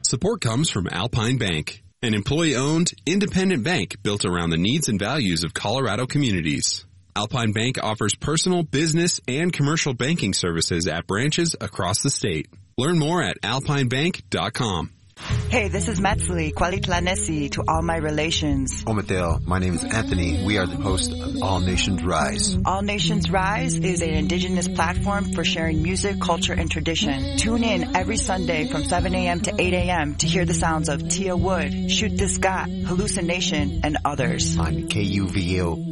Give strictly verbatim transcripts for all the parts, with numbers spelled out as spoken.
Support comes from Alpine Bank, an employee-owned, independent bank built around the needs and values of Colorado communities. Alpine Bank offers personal, business, and commercial banking services at branches across the state. Learn more at alpine bank dot com. Hey, this is Metzli, Kwalitlanesi to all my relations. Ometel, my name is Anthony. We are the host of All Nations Rise. All Nations Rise is an indigenous platform for sharing music, culture, and tradition. Tune in every Sunday from seven a.m. to eight a.m. to hear the sounds of Tia Wood, Shoot This Got, Hallucination, and others. On K U V O.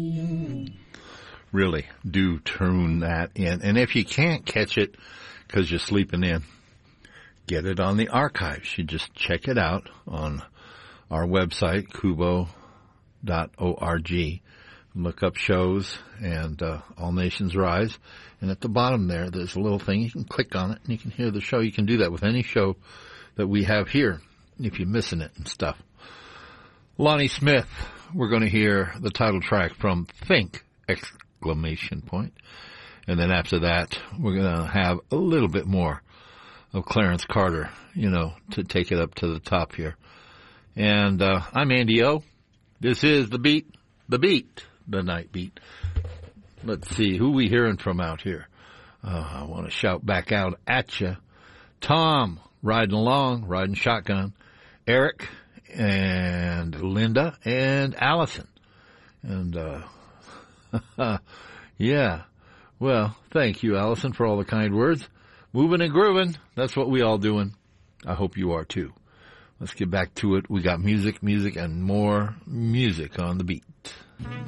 Really do tune that in. And if you can't catch it because you're sleeping in, get it on the archives. You just check it out on our website, kubo dot org. Look up shows and uh, All Nations Rise. And at the bottom there, there's a little thing. You can click on it and you can hear the show. You can do that with any show that we have here if you're missing it and stuff. Lonnie Smith, we're going to hear the title track from Think! Exclamation point. And then after that, we're going to have a little bit more of Clarence Carter, you know, to take it up to the top here. And uh, I'm Andy O. This is The Beat, The Beat, The Night Beat. Let's see, who we hearing from out here? Uh, I want to shout back out at you. Tom, riding along, riding shotgun. Eric and Linda and Allison. And, uh, yeah, well, thank you, Allison, for all the kind words. Moving and grooving. That's what we all doing. I hope you are too. Let's get back to it. We got music, music, and more music on the beat.